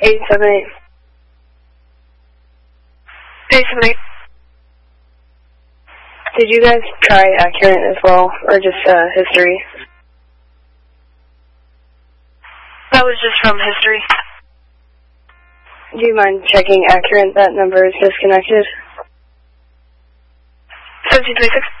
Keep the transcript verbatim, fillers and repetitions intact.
eight seven eight. eight seven eight. Did you guys try Accurate as well, or just uh, history? That was just from history. Do you mind checking Accurate? That number is disconnected. seventeen twenty-six.